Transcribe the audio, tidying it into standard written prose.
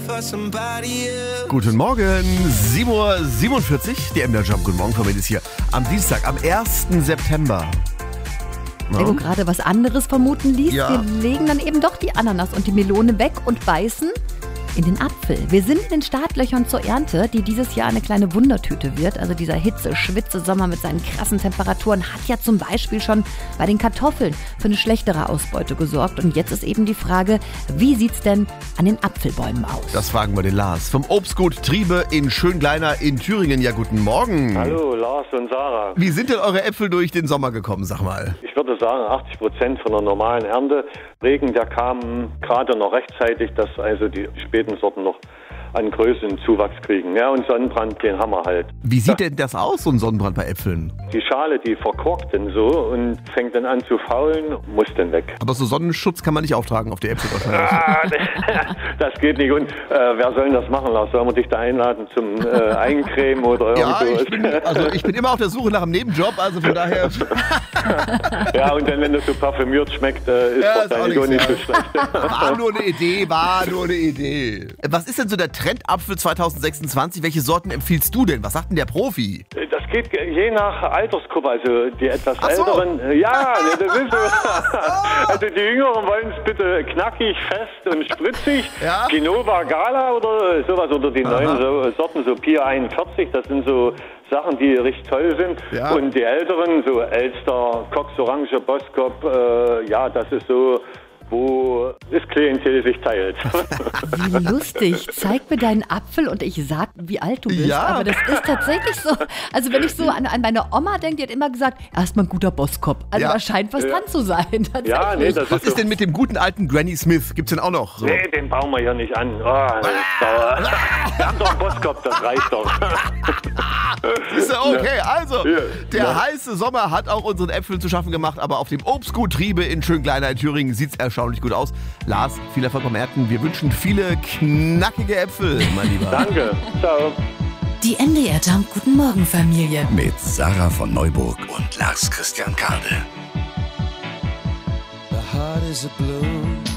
Guten Morgen, 7:47 Uhr, die MDR Jump. Guten Morgen, Frau ist hier am Dienstag, am 1. September. Wenn du gerade was anderes vermuten ließ, Ja. wir legen dann eben doch die Ananas und die Melone weg und beißen in den Apfel. Wir sind in den Startlöchern zur Ernte, die dieses Jahr eine kleine Wundertüte wird. Also dieser Hitze-Schwitze-Sommer mit seinen krassen Temperaturen hat ja zum Beispiel schon bei den Kartoffeln für eine schlechtere Ausbeute gesorgt. Und jetzt ist eben die Frage, wie sieht's denn an den Apfelbäumen aus? Das fragen wir den Lars vom Obstgut Triebe in Schöngleiner in Thüringen. Ja, guten Morgen. Hallo, Lars und Sarah. Wie sind denn eure Äpfel durch den Sommer gekommen, sag mal? Ich würde sagen, 80% von der normalen Ernte. Regen, der kam gerade noch rechtzeitig, dass also die späten Sorten noch an Größe und Zuwachs kriegen. Ja, und Sonnenbrand, den haben wir halt. Wie sieht denn das aus, so ein Sonnenbrand bei Äpfeln? Die Schale, die verkorkt dann so und fängt dann an zu faulen, muss dann weg. Aber so Sonnenschutz kann man nicht auftragen auf die Äpfel wahrscheinlich. Das geht nicht. Und wer soll denn das machen, Lars? Sollen wir dich da einladen zum Eincremen oder Ja, irgendwas? ich bin immer auf der Suche nach einem Nebenjob, also von daher... Ja, und dann, wenn das so parfümiert schmeckt, ist Ja, wahrscheinlich auch nicht so schlecht. War nur eine Idee. Was ist denn so der Trendapfel 2026? Welche Sorten empfiehlst du denn? Was sagt denn der Profi? Das geht je nach Altersgruppe, also die etwas Ach so. Älteren. Ja, das ist so. Also die Jüngeren wollen es bitte knackig, fest und spritzig. Ja. Genova Gala oder sowas, oder die neuen Sorten, so Pier 41, das sind so Sachen, die richtig toll sind. Ja. Und die Älteren, so Elster, Cox Orange, Boskop, ja, das ist so, wo das Klientel sich teilt. Wie lustig. Zeig mir deinen Apfel und ich sag, wie alt du bist. Ja. Aber das ist tatsächlich so. Also wenn ich so an meine Oma denke, die hat immer gesagt, erstmal ein guter Bosskopf. Also Ja. da scheint was dran zu sein. Tatsächlich. Ja, nee, das Was ist ist so. denn mit dem guten alten Granny Smith? Gibt's den auch noch? So. Nee, den bauen wir hier nicht an. Oh, wir haben doch einen Boskop, das reicht doch. Ist ja okay, also Ja. der Ja. heiße Sommer hat auch unseren Äpfeln zu schaffen gemacht, aber auf dem Obstgut Triebe in Schöngleiner in Thüringen sieht's erstaunlich gut aus. Lars, viel Erfolg beim Ernten. Wir wünschen viele knackige Äpfel, mein Lieber. Danke. Ciao. Die MDR Jump Guten Morgen Familie. Mit Sarah von Neuburg und Lars Christian Kade. The heart is a blue